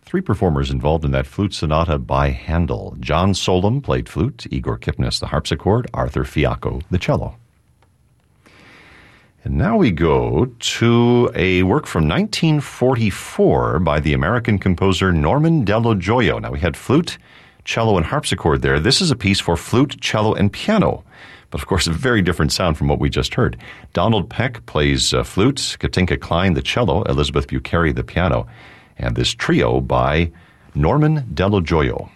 Three performers involved in that flute sonata by Handel. John Solem played flute, Igor Kipnis the harpsichord, Arthur Fiacco the cello. And now we go to a work from 1944 by the American composer Norman Dello Gioia. Now we had flute, cello, and harpsichord there. This is a piece for flute, cello, and piano. But of course, a very different sound from what we just heard. Donald Peck plays flute, Katinka Klein the cello, Elizabeth Bucheri the piano, and this trio by Norman Dello Gioia.